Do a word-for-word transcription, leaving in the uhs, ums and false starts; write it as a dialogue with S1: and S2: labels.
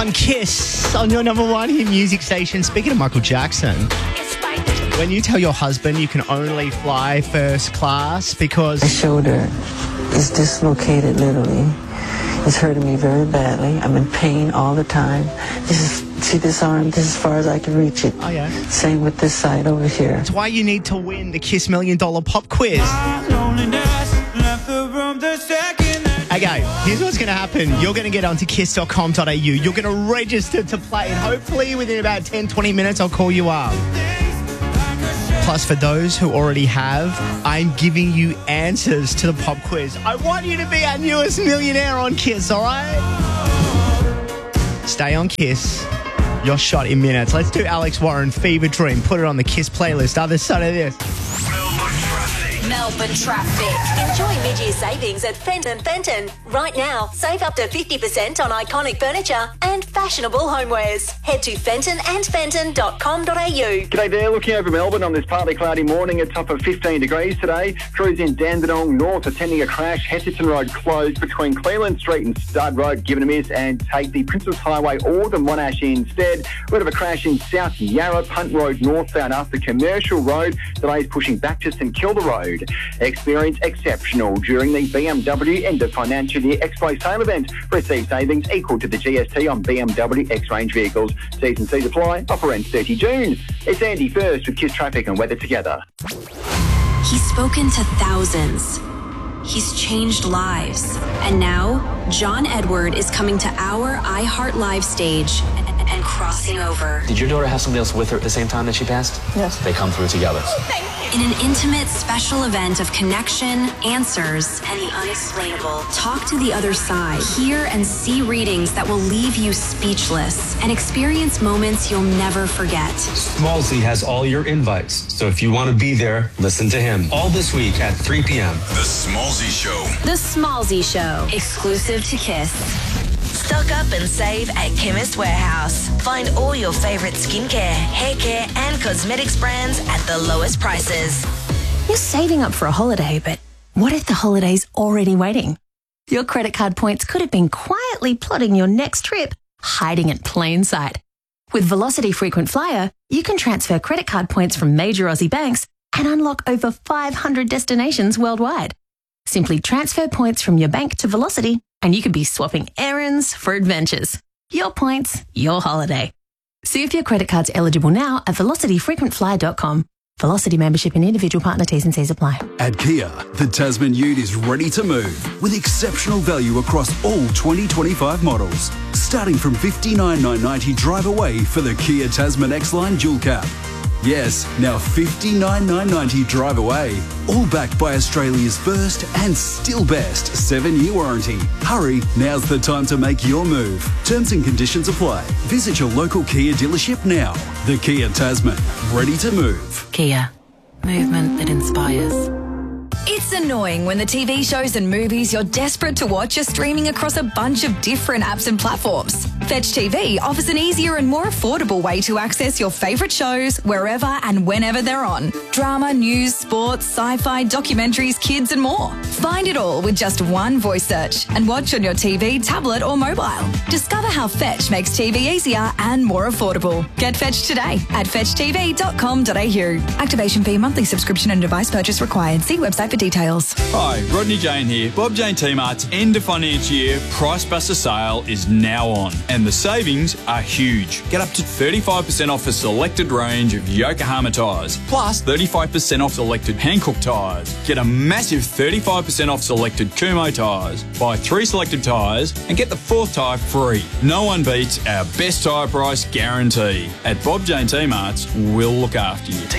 S1: on Kiss, on your number one hit music station. Speaking of Michael Jackson, when you tell your husband you can only fly first class because...
S2: My shoulder is dislocated, literally. It's hurting me very badly. I'm in pain all the time. This is, see this arm? This is as far as I can reach it.
S1: Oh, yeah.
S2: Same with this side over here.
S1: That's why you need to win the Kiss Million Dollar Pop Quiz. Okay, here's what's going to happen. You're going to get onto kiss dot com dot a u. You're going to register to play, and hopefully within about ten, twenty minutes, I'll call you up. Plus, for those who already have, I'm giving you answers to the pop quiz. I want you to be our newest millionaire on Kiss, all right? Stay on Kiss. Your shot in minutes. Let's do Alex Warren, Fever Dream. Put it on the Kiss playlist. Other side of this.
S3: Melbourne traffic. Enjoy mid-year savings at Fenton Fenton. Right now, save up to fifty percent on iconic furniture and fashionable homewares. Head to fenton and fenton dot com dot a u.
S4: G'day there, looking over Melbourne on this partly cloudy morning, a top of fifteen degrees today. Crews in Dandenong North attending a crash. Hesselton Road closed between Cleveland Street and Stud Road, given a miss, and take the Princess Highway or the Monash instead. Bit of a crash in South Yarra, Punt Road northbound after Commercial Road. Delays pushing back to St Kilda Road. Experience exceptional during the B M W end of financial year Expo sale event. Receive savings equal to the G S T on B M W X-Range vehicles. T's and C's apply. Offer ends thirty June. It's Andy first with Kiss Traffic and weather together.
S5: He's spoken to thousands. He's changed lives. And now, John Edward is coming to our iHeart Live stage and, and crossing over.
S6: Did your daughter have somebody else with her at the same time that she passed?
S2: Yes.
S6: They come through together.
S5: In an intimate, special event of connection, answers, and the unexplainable. Talk to the other side. Hear and see readings that will leave you speechless and experience moments you'll never forget.
S7: Smallzy has all your invites, so if you want to be there, listen to him. All this week at three p.m.
S8: The Smallzy Show.
S5: The Smallzy Show. Exclusive to Kiss.
S3: Stock up and save at Chemist Warehouse. Find all your favourite skincare, hair care and cosmetics brands at the lowest prices.
S9: You're saving up for a holiday, but what if the holiday's already waiting? Your credit card points could have been quietly plotting your next trip, hiding in plain sight. With Velocity Frequent Flyer, you can transfer credit card points from major Aussie banks and unlock over five hundred destinations worldwide. Simply transfer points from your bank to Velocity and you could be swapping errands for adventures. Your points, your holiday. See if your credit card's eligible now at velocity frequent flyer dot com. Velocity membership and individual partner T's and C's apply.
S10: At Kia, the Tasman Ute is ready to move with exceptional value across all twenty twenty-five models. Starting from fifty-nine thousand nine hundred ninety drive away for the Kia Tasman X-Line Dual Cab. Yes, now fifty-nine thousand nine hundred ninety drive away. All backed by Australia's first and still best seven-year warranty. Hurry, now's the time to make your move. Terms and conditions apply. Visit your local Kia dealership now. The Kia Tasman, ready to move.
S9: Kia, movement that inspires.
S11: It's annoying when the T V shows and movies you're desperate to watch are streaming across a bunch of different apps and platforms. Fetch T V offers an easier and more affordable way to access your favourite shows wherever and whenever they're on. Drama, news, sports, sci-fi, documentaries, kids and more. Find it all with just one voice search and watch on your T V, tablet or mobile. Discover how Fetch makes T V easier and more affordable. Get Fetch today at fetch t v dot com dot a u. Activation fee, monthly subscription and device purchase required. See website for details.
S12: Hi, Rodney Jane here. Bob Jane T-Mart's end of financial year Price Buster sale is now on and the savings are huge. Get up to thirty-five percent off a selected range of Yokohama tyres, plus thirty-five percent off selected Hankook tyres. Get a massive thirty-five percent off selected Kumho tyres. Buy three selected tyres and get the fourth tyre free. No one beats our best tyre price guarantee. At Bob Jane T-Mart's, we'll look after you.